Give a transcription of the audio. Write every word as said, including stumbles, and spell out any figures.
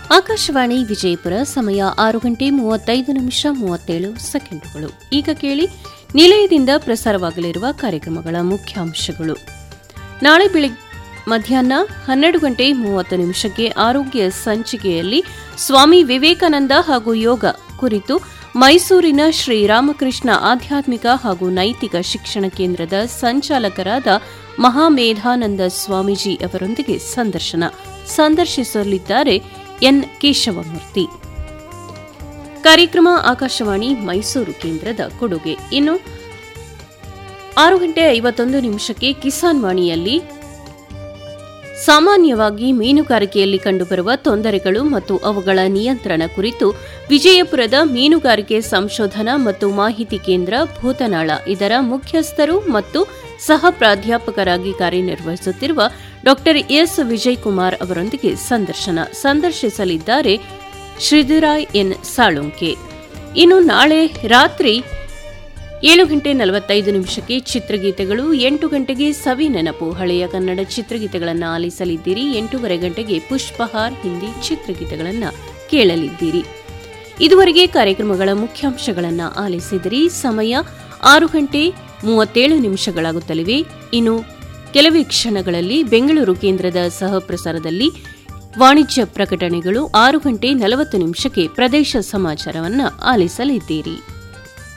ಆಕಾಶವಾಣಿ ವಿಜಯಪುರ ಸಮಯ ಆರು ಗಂಟೆ ಮೂವತ್ತೈದು ನಿಮಿಷ ಮೂವತ್ತೇಳು ಸೆಕೆಂಡುಗಳು. ಈಗ ಕೇಳಿ ನಿಲಯದಿಂದ ಪ್ರಸಾರವಾಗಲಿರುವ ಕಾರ್ಯಕ್ರಮಗಳ ಮುಖ್ಯಾಂಶಗಳು. ನಾಳೆ ಬೆಳಗ್ಗೆ ಮಧ್ಯಾಹ್ನ ಹನ್ನೆರಡು ಗಂಟೆ ಮೂವತ್ತು ನಿಮಿಷಕ್ಕೆ ಆರೋಗ್ಯ ಸಂಚಿಕೆಯಲ್ಲಿ ಸ್ವಾಮಿ ವಿವೇಕಾನಂದ ಹಾಗೂ ಯೋಗ ಕುರಿತು ಮೈಸೂರಿನ ಶ್ರೀರಾಮಕೃಷ್ಣ ಆಧ್ಯಾತ್ಮಿಕ ಹಾಗೂ ನೈತಿಕ ಶಿಕ್ಷಣ ಕೇಂದ್ರದ ಸಂಚಾಲಕರಾದ ಮಹಾಮೇಧಾನಂದ ಸ್ವಾಮೀಜಿ ಅವರೊಂದಿಗೆ ಸಂದರ್ಶನ ಸಂದರ್ಶಿಸಲಿದ್ದಾರೆ ಎನ್ ಕೇಶವಮೂರ್ತಿ. ಕಾರ್ಯಕ್ರಮ ಆಕಾಶವಾಣಿ ಮೈಸೂರು ಕೇಂದ್ರದ ಕೊಡುಗೆ. ಇನ್ನು ಆರು ಗಂಟೆ ಐವತ್ತೊಂದು ನಿಮಿಷಕ್ಕೆ ಕಿಸಾನ್ ವಾಣಿಯಲ್ಲಿ ಸಾಮಾನ್ಯವಾಗಿ ಮೀನುಗಾರಿಕೆಯಲ್ಲಿ ಕಂಡುಬರುವ ತೊಂದರೆಗಳು ಮತ್ತು ಅವುಗಳ ನಿಯಂತ್ರಣ ಕುರಿತು ವಿಜಯಪುರದ ಮೀನುಗಾರಿಕೆ ಸಂಶೋಧನಾ ಮತ್ತು ಮಾಹಿತಿ ಕೇಂದ್ರ ಭೂತನಾಳ ಇದರ ಮುಖ್ಯಸ್ಥರು ಮತ್ತು ಸಹ ಪ್ರಾಧ್ಯಾಪಕರಾಗಿ ಕಾರ್ಯನಿರ್ವಹಿಸುತ್ತಿರುವ ಡಾ ಎಸ್ ವಿಜಯಕುಮಾರ್ ಅವರೊಂದಿಗೆ ಸಂದರ್ಶನ ಸಂದರ್ಶಿಸಲಿದ್ದಾರೆ ಶ್ರೀಧರಾಯ್ ಎನ್ ಸಾಳುಂಕೆ. ಇನ್ನು ನಾಳೆ ರಾತ್ರಿ ಏಳು ಗಂಟೆ ನಲವತ್ತೈದು ನಿಮಿಷಕ್ಕೆ ಚಿತ್ರಗೀತೆಗಳು, ಎಂಟು ಗಂಟೆಗೆ ಸವಿ ನೆನಪು ಹಳೆಯ ಕನ್ನಡ ಚಿತ್ರಗೀತೆಗಳನ್ನು ಆಲಿಸಲಿದ್ದೀರಿ. ಎಂಟೂವರೆ ಗಂಟೆಗೆ ಪುಷ್ಪಹಾರ್ ಹಿಂದಿ ಚಿತ್ರಗೀತೆಗಳನ್ನು ಕೇಳಲಿದ್ದೀರಿ. ಇದುವರೆಗೆ ಕಾರ್ಯಕ್ರಮಗಳ ಮುಖ್ಯಾಂಶಗಳನ್ನು ಆಲಿಸಿದಿರಿ. ಸಮಯ ಆರು ಗಂಟೆ ಮೂವತ್ತೇಳು ನಿಮಿಷಗಳಾಗುತ್ತಲಿವೆ. ಇನ್ನು ಕೆಲವೇ ಕ್ಷಣಗಳಲ್ಲಿ ಬೆಂಗಳೂರು ಕೇಂದ್ರದ ಸಹ ಪ್ರಸಾರದಲ್ಲಿ ವಾಣಿಜ್ಯ ಪ್ರಕಟಣೆಗಳು. ಆರು ಗಂಟೆ ನಲವತ್ತು ನಿಮಿಷಕ್ಕೆ ಪ್ರದೇಶ ಸಮಾಚಾರವನ್ನು ಆಲಿಸಲಿದ್ದೀರಿ.